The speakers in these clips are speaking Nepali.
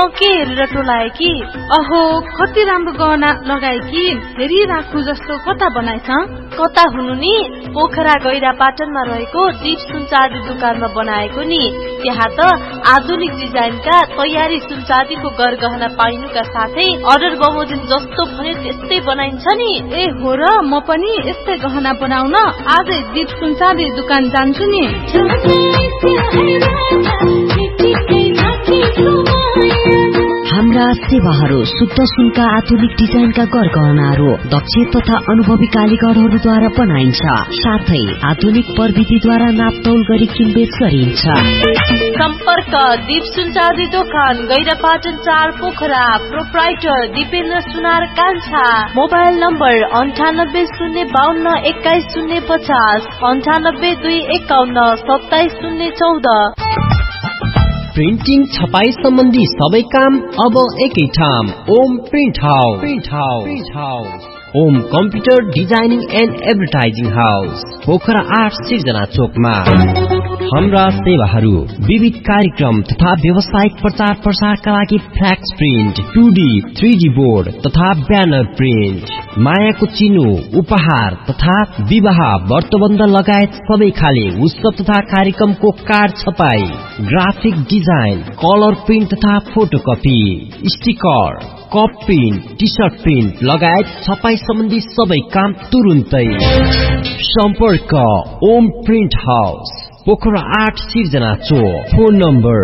के हेरेर टोलाए कि? अहो कति राम्रो गहना लगाए कि, हेरी राखु जस्तो कता बनाएछ? कता हुनु नि, पोखरा गैरा पाटनमा रहेको दीप सुनचाँदी दुकानमा बनाएको नि। त्यहाँ त आधुनिक डिजाइनका तयारी सुनचाँदीको गरगहना पाइनुका साथै अर्डर बमोजिम जस्तो भने त्यस्तै बनाइन्छ नि। ए हो र, म पनि यस्तै गहना बनाउन आजै दीप सुनचाँदी दुकान जान्छु नि। हाम्रा सेवाहरू शुद्ध सुनका आधुनिक डिजाइनका गरगहनाहरू दक्ष तथा अनुभवी कारीगरहरूद्वारा बनाइन्छ। साथै आधुनिक प्रविधिद्वारा नापतौल गरी किनबेच गरिन्छ। सम्पर्क दीप सुनचाँदी दोकान गैरापाटन 4 पोखरा। प्रोप्राइटर दिपेन्द्र सुनार कान्छा। Mobile number 9802521050 9825177014। प्रिन्टिङ छपाई सम्बन्धी सबै काम अब एकै ठाउँ, Om print house. Om computer designing and advertising house, Pokhara 8 सिर्जना चोकमा। हाम्रा सेवाहरू विविध कार्यक्रम तथा व्यावसायिक प्रचार प्रसारका लागि फ्ल्याक्स प्रिन्ट, 2D 3D बोर्ड तथा ब्यानर प्रिन्ट, मायाको चिनो, उपहार तथा विवाह व्रतबन्ध लगायत सबै खाले उत्सव तथा कार्यक्रमको कार्ड छपाई, ग्राफिक डिजाइन, कलर प्रिन्ट तथा photocopy, sticker, cup print, T short print लगायत छपाई सम्बन्धी सबै काम तुरुन्तै। सम्पर्क ओम प्रिन्ट हाउस, पोखरा 8 सिर्जना चोक। Phone number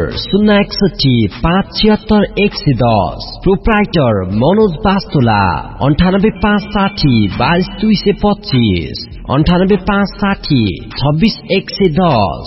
061576110। Proprietor Manoj Bastola. 9856022225 9856026110।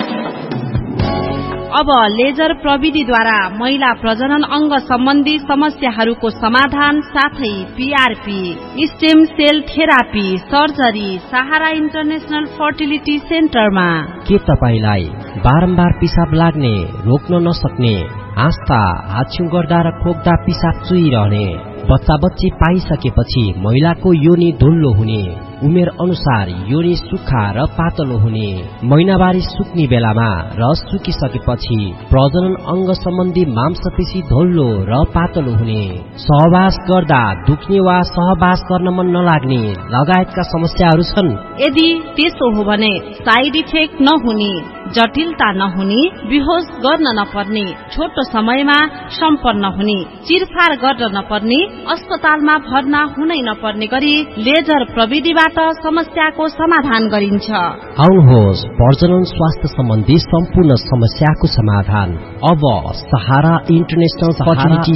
अब लेजर प्रविधिद्वारा महिला प्रजनन अंग सम्बन्धी समस्याहरूको समाधान साथै PRP, stem sale therapy, surgery सहारा इन्टरनेशनल फर्टिलिटी सेन्टरमा। के तपाईलाई बारम्बार पिसाब लाग्ने, रोक्न नसक्ने, आस्था, हाछ्यु गर्दा र खोक्दा पिसाब चुइरहने, बच्चा बच्ची पाइसकेपछि महिलाको योनि धुल्लो हुने, उमेर अनुसार योनि सुक्खा र पातलो हुने, महिनावारी सुक्ने बेलामा र सुकिसकेपछि प्रजनन अंग सम्बन्धी मांसपेशी धुल्लो र पातलो हुने, सहवास गर्दा दुख्ने वा सहवास गर्न मन नलाग्ने लगायतका समस्याहरू छन्। यदि त्यसो हो भने साइड इफेक्ट नहुने, जटिलता नहुने, बेहोस गर्न नपर्ने, छोटो समयमा सम्पन्न हुने, चिरफार गर्न नपर्ने, अस्पतालमा भर्ना हुनै नपर्ने गरी लेजर प्रविधिबाट समस्याको समाधान गरिन्छ। आउनुहोस्, प्रजनन स्वास्थ्य सम्बन्धी सम्पूर्ण समस्याको समाधान अब सहारा इन्टरनेशनल फर्टिलिटी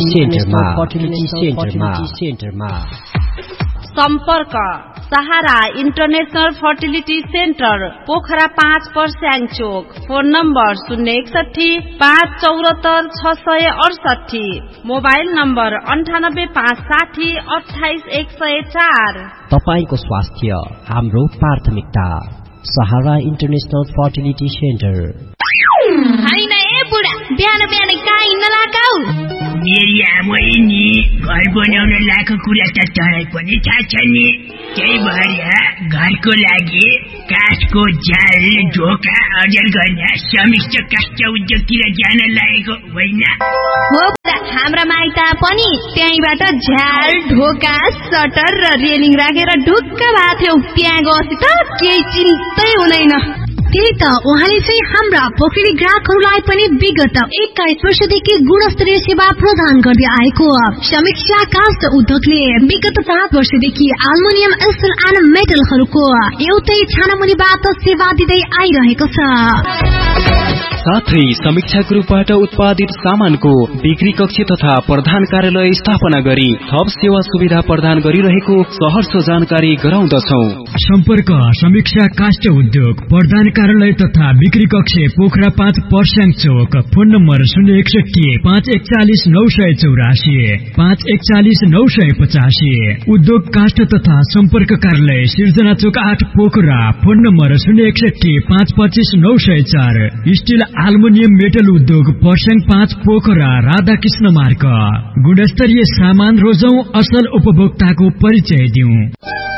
सेन्टरमा। सम्पर्क सहारा इन्टरनेशनल फर्टिलिटी सेन्टर, पोखरा 5 पर्स्याङ चोक। Phone number 06157446668। Mobile number 9856028104। तपाईको स्वास्थ्य हाम्रो प्राथमिकता। सहारा इन्टरनेशनल फर्टिलिटी सेन्टर। हैन ए बुढा, बिहान बिहान कहाँ हिँड्न लगाऊ? मेरी आमै नि घर बनाउन लाको कुरा त तँलाई पनि थाहा छ नि। त्यही भएर घरको लागि काठको जाल, ढोका अर्जन गर्न समिष्ट काष्ठ उद्योगतिर जान लागेको होइन? हो, हाम्रा माइत पनि त्यहीबाट झ्याल, ढोका, सटर र रेलिङ राखेर ढुक्क भएको थियो। त्यहाँ गएपछि त केही चिन्तै हुँदैन। त्यही त उहाँले चाहिँ हाम्रा पोखरी ग्राहकहरूलाई पनि विगत 21 वर्षदेखि गुणस्तरीय सेवा प्रदान गर्दै आएको समीक्षा काष्ठ उद्योगले विगत 7 वर्षदेखि एल्युमिनियम, स्टिल एन्ड मेटलहरूको एउटै छानामुनिबाट सेवा दिँदै आइरहेको छ। साथै समीक्षा ग्रुपबाट उत्पादित सामानको बिक्री कक्ष तथा प्रधान कार्यालय स्थापना गरी थप सेवा सुविधा प्रदान गरिरहेको सहर्ष जानकारी गराउँदछौ। सम्पर्क समीक्षा काष्ठ उद्योग, प्रधान कार्यालय तथा बिक्री कक्ष, पोखरा 5 पर्स्याङ चोक। Phone number 061541984 541985। उद्योग काष्ठ तथा सम्पर्क कार्यालय सिर्जना चोक 8 Pokhara. Phone number 061525904। Still aluminium metal उद्योग पर्स्याङ 5 पोखरा, राधाकृष्ण मार्ग। गुणस्तरीय सामान रोजौं, असल उपभोक्ताको परिचय दिउँ।